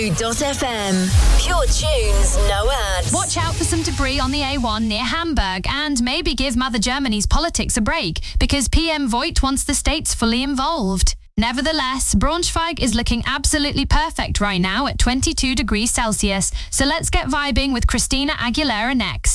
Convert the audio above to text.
92.fm. Pure tunes, no ads. Watch out for some debris on the A1 near Hamburg, and maybe give Mother Germany's politics a break, because PM Voigt wants the states fully involved. Nevertheless, Braunschweig is looking absolutely perfect right now at 22 degrees Celsius, so let's get vibing with Christina Aguilera next.